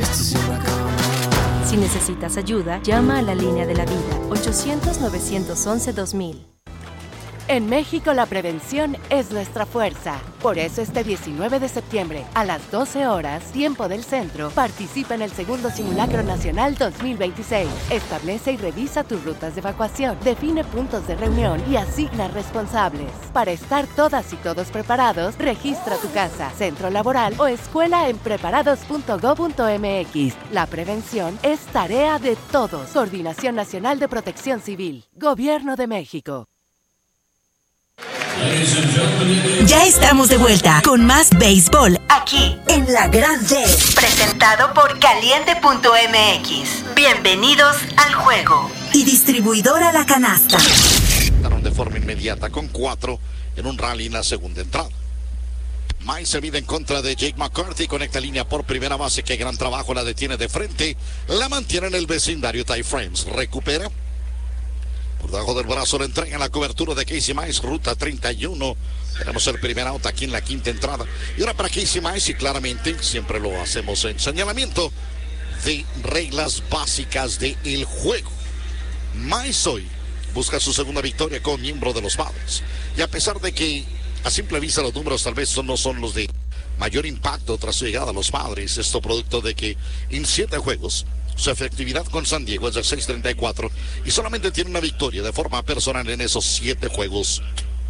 Si necesitas ayuda, llama a la línea de la vida, 800-911-2000. En México la prevención es nuestra fuerza. Por eso este 19 de septiembre, a las 12 horas, tiempo del centro, participa en el segundo Simulacro Nacional 2026. Establece y revisa tus rutas de evacuación, define puntos de reunión y asigna responsables. Para estar todas y todos preparados, registra tu casa, centro laboral o escuela en preparados.go.mx. La prevención es tarea de todos. Coordinación Nacional de Protección Civil. Gobierno de México. Ya estamos de vuelta con más béisbol aquí en La Gran D, presentado por Caliente.mx. Bienvenidos al juego. Y distribuidora La Canasta. De forma inmediata con 4 en un rally en la segunda entrada. Mize se mide en contra de Jake McCarthy, conecta línea por primera base, qué gran trabajo, la detiene de frente, la mantiene en el vecindario. Ty Frames recupera. Por debajo del brazo le entregan la cobertura de Casey Mize, ruta 31. Tenemos el primer out aquí en la quinta entrada. Y ahora para Casey Mize, y claramente siempre lo hacemos en señalamiento de reglas básicas del juego. Mize hoy busca su segunda victoria como miembro de los Padres. Y a pesar de que a simple vista los números tal vez no son los de mayor impacto tras su llegada a los Padres, esto producto de que en 7 juegos su efectividad con San Diego es de 6.34 y solamente tiene una victoria de forma personal en esos 7 juegos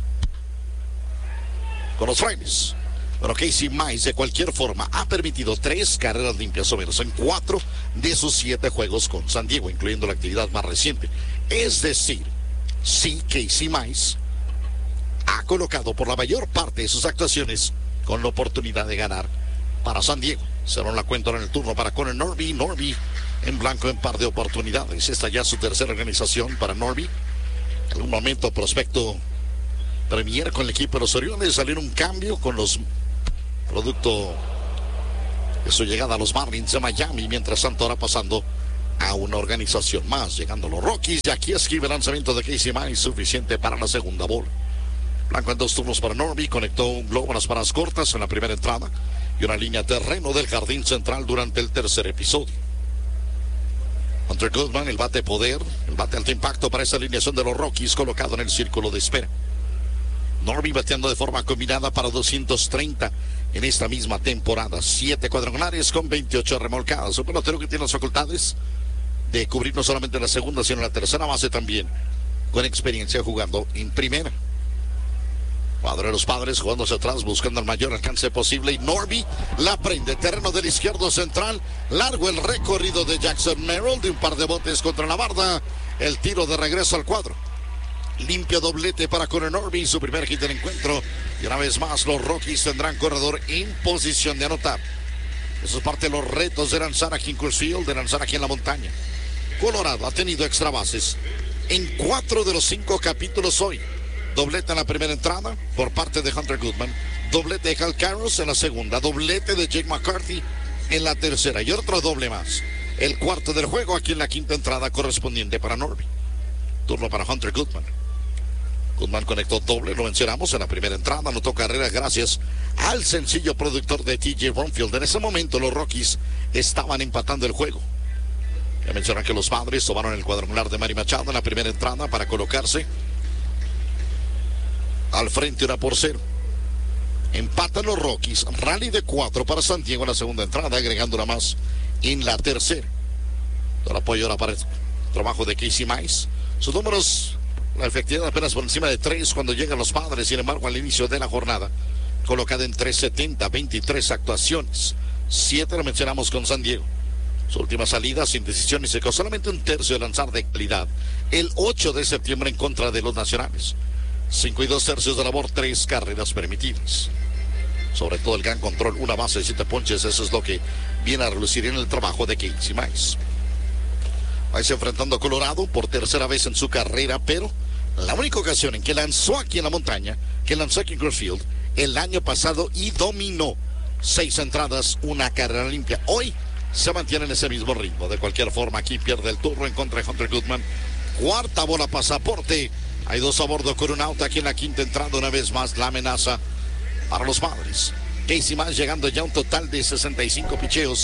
con los Frames. Pero Casey Mize de cualquier forma ha permitido 3 carreras limpias o menos en 4 de sus 7 juegos con San Diego, incluyendo la actividad más reciente. Es decir, sí, Casey Mize ha colocado por la mayor parte de sus actuaciones con la oportunidad de ganar para San Diego. Cerró la cuenta en el turno para Connor Norby. Norby en blanco en par de oportunidades. Esta ya su tercera organización para Norby. En un momento prospecto premier con el equipo de los Orioles. Salió un cambio con los producto de su llegada a los Marlins de Miami. Mientras tanto ahora pasando a una organización más. Llegando los Rockies. Y aquí esquiva el lanzamiento de Casey Mize. Suficiente para la segunda bola. Blanco en 2 turnos para Norby. Conectó un globo en las paradas cortas en la primera entrada. Y una línea terreno del jardín central durante el tercer episodio. Hunter Goodman, el bate poder, el bate alto impacto para esa alineación de los Rockies, colocado en el círculo de espera. Norby bateando de forma combinada para 230 en esta misma temporada. 7 cuadrangulares con 28 remolcadas. Un pelotero que tiene las facultades de cubrir no solamente la segunda, sino la tercera base también, con experiencia jugando en primera. Cuadro de los Padres jugando hacia atrás, buscando el mayor alcance posible. Y Norby la prende. Terreno del izquierdo central. Largo el recorrido de Jackson Merrill de un par de botes contra la barda. El tiro de regreso al cuadro. Limpio doblete para Connor Norby. Su primer hit del encuentro. Y una vez más los Rockies tendrán corredor en posición de anotar. Eso es parte de los retos de lanzar aquí en Coors Field, de lanzar aquí en la montaña. Colorado ha tenido extra bases en 4 de los 5 capítulos hoy. Doblete en la primera entrada por parte de Hunter Goodman. Doblete de Hal Carros en la segunda. Doblete de Jake McCarthy en la tercera. Y otro doble más. El cuarto del juego aquí en la quinta entrada correspondiente para Norby. Turno para Hunter Goodman. Goodman conectó doble, lo mencionamos en la primera entrada. Anotó carreras gracias al sencillo productor de TJ Bromfield. En ese momento los Rockies estaban empatando el juego. Ya mencionan que los Padres tomaron el cuadrangular de Manny Machado en la primera entrada para colocarse al frente 1-0. Empatan los Rockies. Rally de 4 para San Diego en la segunda entrada, agregando una más en la tercera. Todo el apoyo ahora para el trabajo de Casey Mize. Sus números, la efectividad apenas por encima de 3 cuando llegan los Padres. Sin embargo, al inicio de la jornada, colocada en 370, 23 actuaciones. 7 lo mencionamos con San Diego. Su última salida sin decisión y secó solamente un tercio de lanzar de calidad. El 8 de septiembre en contra de los Nacionales. 5 y 2 tercios de labor, 3 carreras permitidas. Sobre todo el gran control, una base de 7 ponches. Eso es lo que viene a relucir en el trabajo de Casey Mize. Mize enfrentando a Colorado por tercera vez en su carrera, pero la única ocasión en que lanzó aquí en la montaña, que lanzó aquí en Coors Field, el año pasado y dominó. 6 entradas, una carrera limpia. Hoy se mantiene en ese mismo ritmo. De cualquier forma, aquí pierde el turno en contra de Hunter Goodman. Cuarta bola, pasaporte. Hay 2 a bordo con un out aquí en la quinta entrada. Una vez más la amenaza para los Padres. Casey Mize llegando ya a un total de 65 picheos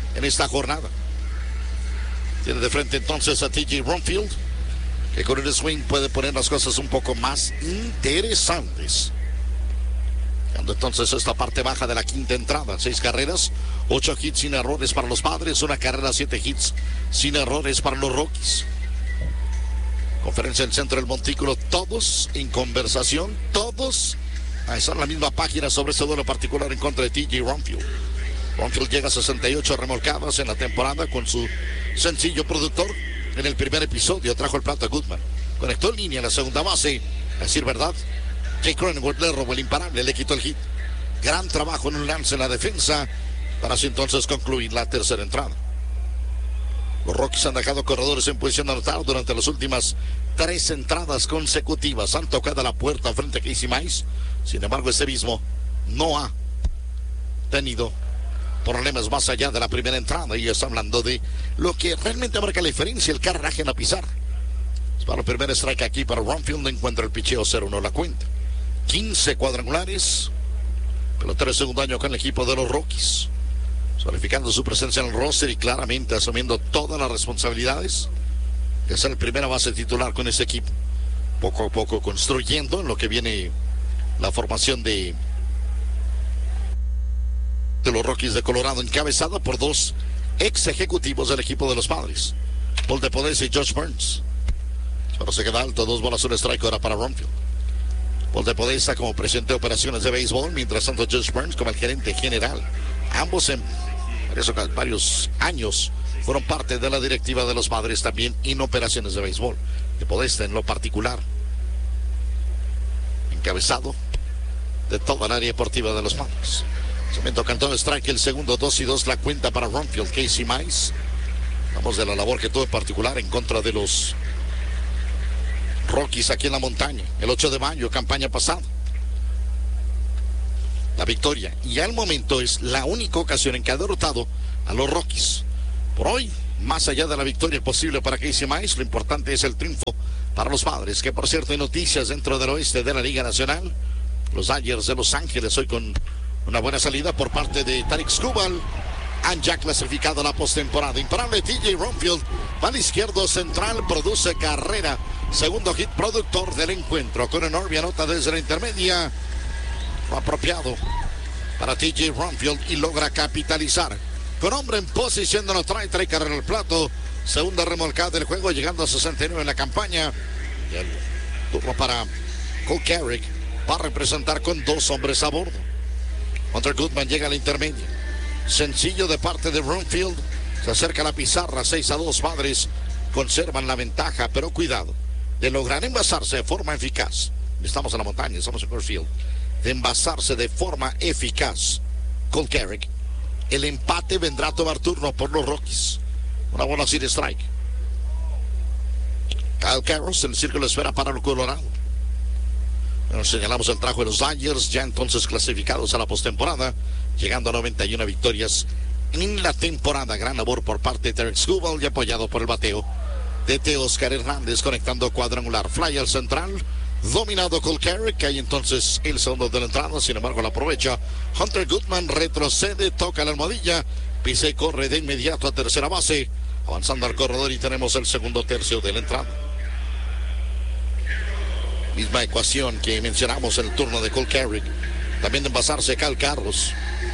en esta jornada. Tiene de frente entonces a TJ Rumfield, que con el swing puede poner las cosas un poco más interesantes. Cuando entonces esta parte baja de la quinta entrada, 6 carreras, 8 hits sin errores para los Padres, 1 carrera, 7 hits sin errores para los Rockies. Conferencia del centro del montículo, todos en conversación, todos están en la misma página sobre este duelo particular en contra de TJ Rumfield. Rumfield llega a 68 remolcadas en la temporada con su sencillo productor. En el primer episodio trajo el plato a Goodman, conectó en línea en la segunda base. A decir verdad, Jake Cronenworth le robó el imparable, le quitó el hit. Gran trabajo en un lance en la defensa para así entonces concluir la tercera entrada. Los Rockies han dejado corredores en posición de anotar durante las últimas 3 entradas consecutivas. Han tocado la puerta frente a Casey Mize. Sin embargo, este mismo no ha tenido problemas más allá de la primera entrada. Y está hablando de lo que realmente marca la diferencia, el carraje en la pizarra. Para el primer strike aquí para Rumfield, encuentra el picheo 0-1 la cuenta. 15 cuadrangulares. Pelotero de segundo año con el equipo de los Rockies, solidificando su presencia en el roster y claramente asumiendo todas las responsabilidades de ser el primera base titular con ese equipo. Poco a poco construyendo en lo que viene la formación de los Rockies de Colorado, encabezada por 2 ex ejecutivos del equipo de los Padres, Paul DePodesta y Josh Burns. Pero se queda alto, 2 bolas, 1 strike ahora para Rumfield. Paul DePodesta como presidente de operaciones de béisbol, mientras tanto Josh Burns como el gerente general. Ambos en varios años fueron parte de la directiva de los Padres, también en operaciones de béisbol. DePodesta en lo particular encabezado de toda el área deportiva de los Padres. Cemento cantón strike, el segundo, 2-2 la cuenta para Rumfield. Casey Mize, vamos de la labor que tuvo en particular en contra de los Rockies aquí en la montaña, el 8 de mayo, campaña pasada. La victoria, y al momento es la única ocasión en que ha derrotado a los Rockies. Por hoy, más allá de la victoria posible para Casey Mize, lo importante es el triunfo para los Padres, que por cierto hay noticias dentro del oeste de la Liga Nacional. Los Dodgers de Los Ángeles hoy con una buena salida por parte de Tarik Skubal han ya clasificado la postemporada. Imparable TJ Rumfield, va al izquierdo central, produce carrera, segundo hit productor del encuentro. Con enorme anota desde la intermedia, lo apropiado para TJ Rumfield y logra capitalizar. Con hombre en posición de no trae carrera al plato, segunda remolcada del juego, llegando a 69 en la campaña. Y el turno para Cole Carrick va a representar con 2 hombres a bordo. Hunter Goodman llega a la intermedia. Sencillo de parte de Rumfield. Se acerca a la pizarra, 6-2. Padres conservan la ventaja, pero cuidado de lograr envasarse de forma eficaz. Estamos en la montaña, estamos en Coors Field. De envasarse de forma eficaz Cole Carrick. El empate vendrá a tomar turno por los Rockies. Una bola sin strike. Kyle Carros en el círculo de espera para el Colorado. Bueno, señalamos el trabajo de los Dodgers, ya entonces clasificados a la postemporada, llegando a 91 victorias en la temporada. Gran labor por parte de Tarik Skubal y apoyado por el bateo de Oscar Hernández, conectando cuadrangular. Fly al central, dominado Cole Carrick, que hay entonces el segundo de la entrada, sin embargo la aprovecha. Hunter Goodman retrocede, toca la almohadilla, pisa y corre de inmediato a tercera base, avanzando al corredor y tenemos el segundo tercio de la entrada. Misma ecuación que mencionamos en el turno de Cole Carrick. También de envasarse Kyle Carros.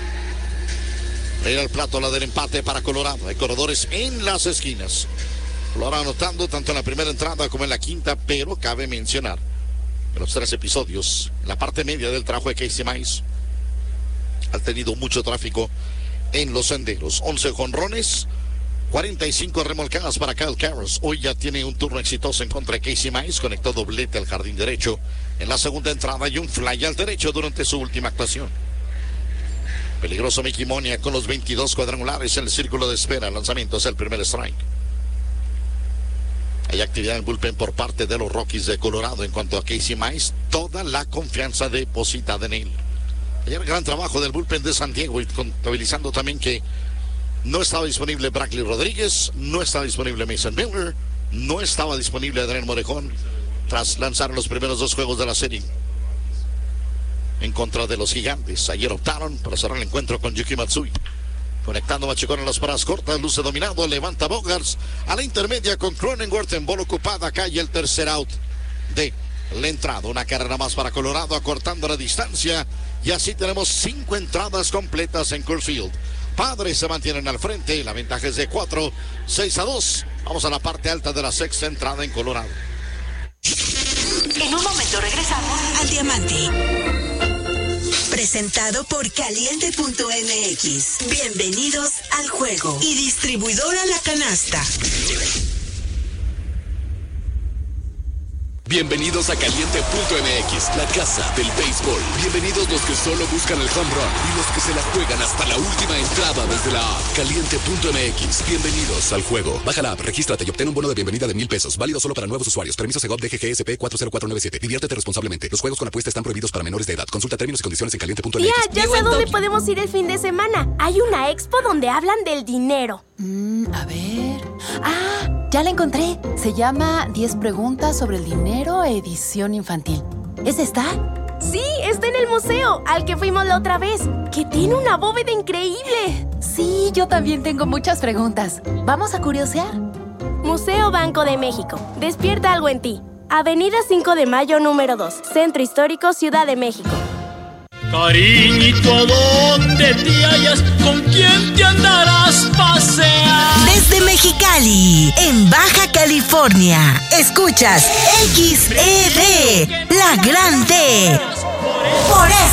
Ir al plato la del empate para Colorado. Hay corredores en las esquinas. Colorado anotando tanto en la primera entrada como en la quinta, pero cabe mencionar en los 3 episodios, en la parte media del trabajo de Casey Mize, ha tenido mucho tráfico en los senderos. 11 jonrones, 45 remolcadas para Kyle Carros. Hoy ya tiene un turno exitoso en contra de Casey Mize. Conectó doblete al jardín derecho en la segunda entrada y un fly al derecho durante su última actuación. Peligroso Mickey Monia con los 22 cuadrangulares en el círculo de espera. El lanzamiento es el primer strike. Hay actividad en el bullpen por parte de los Rockies de Colorado. En cuanto a Casey Mize, toda la confianza depositada en él. Ayer gran trabajo del bullpen de San Diego, y contabilizando también que no estaba disponible Bradley Rodríguez, no estaba disponible Mason Miller, no estaba disponible Adrián Morejón, tras lanzar los primeros 2 juegos de la serie en contra de los Gigantes. Ayer optaron para cerrar el encuentro con Yuki Matsui. Conectando Machicón en las paradas cortas, luce dominado, levanta Bogarts a la intermedia con Cronenworth en bola ocupada, cae el tercer out de la entrada. Una carrera más para Colorado, acortando la distancia, y así tenemos 5 entradas completas en Coors Field. Padres se mantienen al frente, la ventaja es de 4, 6-2. Vamos a la parte alta de la sexta entrada en Colorado. En un momento regresamos al Diamante. Presentado por Caliente.mx. Bienvenidos al juego. Y distribuidora La Canasta. Bienvenidos a Caliente.mx, la casa del béisbol. Bienvenidos los que solo buscan el home run y los que se la juegan hasta la última entrada desde la app. Caliente.mx, bienvenidos al juego. Baja la app, regístrate y obtén un bono de bienvenida de $1,000. Válido solo para nuevos usuarios. Permiso Segov DGGSP 40497. Diviértete responsablemente. Los juegos con apuesta están prohibidos para menores de edad. Consulta términos y condiciones en Caliente.mx. Ya sé dónde podemos ir el fin de semana. Hay una expo donde hablan del dinero. A ver... ya la encontré. Se llama 10 preguntas sobre el dinero, edición infantil. ¿Es esta? Sí, está en el museo, al que fuimos la otra vez, que tiene una bóveda increíble. Sí, yo también tengo muchas preguntas. ¿Vamos a curiosear? Museo Banco de México. Despierta algo en ti. Avenida 5 de Mayo, número 2. Centro Histórico, Ciudad de México. Cariñito, ¿a dónde te hallas? ¿Con quién te andarás paseando? Desde Mexicali, en Baja California, escuchas XED, La Grande. Por eso